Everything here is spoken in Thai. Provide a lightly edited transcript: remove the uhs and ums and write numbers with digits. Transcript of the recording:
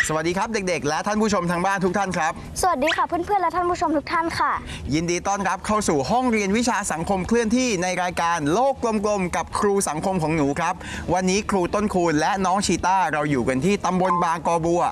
สวัสดีครับเด็กๆและท่านผู้ชมทางบ้านทุกท่านครับสวัสดีค่ะเพื่อนๆและท่านผู้ชมทุกท่านค่ะยินดีต้อนรับเข้าสู่ห้องเรียนวิชาสังคมเคลื่อนที่ในรายการโลกกลมๆกับครูสังคมของหนูครับวันนี้ครูต้นคูณและน้องชีต้าเราอยู่กันที่ตำบลบางกอบัว